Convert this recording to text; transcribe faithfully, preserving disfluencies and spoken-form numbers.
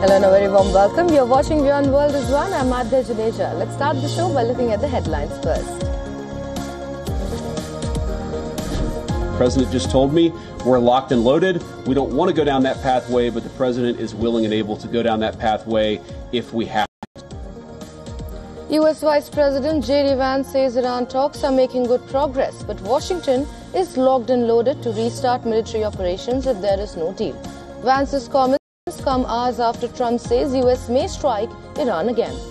Hello and a very warm welcome. You're watching Beyond World is One. I'm Adya Jadeja. Let's start the show by looking at the headlines first. The president just told me we're locked and loaded. We don't want to go down that pathway, but the president is willing and able to go down that pathway if we have. U S Vice President J D Vance says Iran talks are making good progress, but Washington is locked and loaded to restart military operations if there is no deal. Vance's comments come hours after Trump says U S may strike Iran again.